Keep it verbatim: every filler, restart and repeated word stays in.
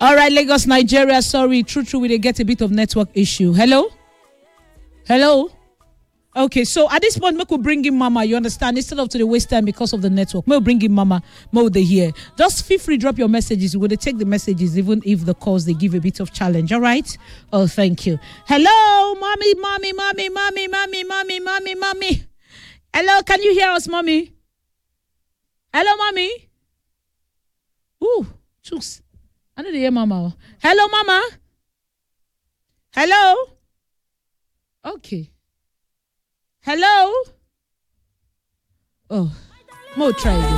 All right, Lagos, Nigeria. Sorry, true, true. We did get a bit of network issue. Hello? Hello? Okay, so at this point, we could bring in Mama, you understand? Instead of to the waste time because of the network. We'll bring in Mama, more they here. Just feel free, drop your messages. We're going to take the messages, even if the calls, they give a bit of challenge, all right? Oh, thank you. Hello, Mommy, Mommy, Mommy, Mommy, Mommy, Mommy, Mommy, Mommy. Hello, can you hear us, Mommy? Hello, Mommy? Ooh, chooks. I know they hear Mama. Hello, Mama? Hello? Okay. Hello? Oh, more try again.